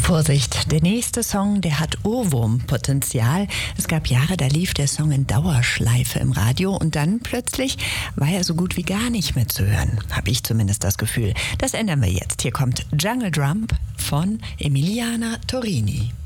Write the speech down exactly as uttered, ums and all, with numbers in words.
Vorsicht, der nächste Song, der hat Ohrwurmpotenzial. Es gab Jahre, da lief der Song in Dauerschleife im Radio und dann plötzlich war er so gut wie gar nicht mehr zu hören. Habe ich zumindest das Gefühl. Das ändern wir jetzt. Hier kommt Jungle Drum von Emiliana Torini.